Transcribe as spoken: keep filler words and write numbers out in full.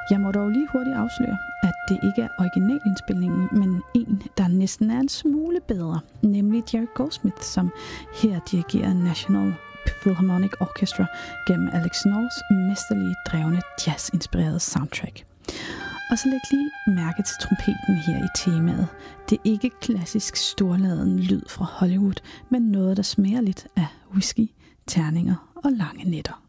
Jeg må dog lige hurtigt afsløre, at det ikke er originalindspilningen, men en, der næsten er en smule bedre, nemlig Jerry Goldsmith, som her dirigerer National Philharmonic Orchestra gennem Alex Norths mesterlige drevne jazz-inspirerede soundtrack. Og så læg lige mærke til trompeten her i temaet. Det er ikke klassisk storladen lyd fra Hollywood, men noget, der smager lidt af whisky, terninger og lange nætter.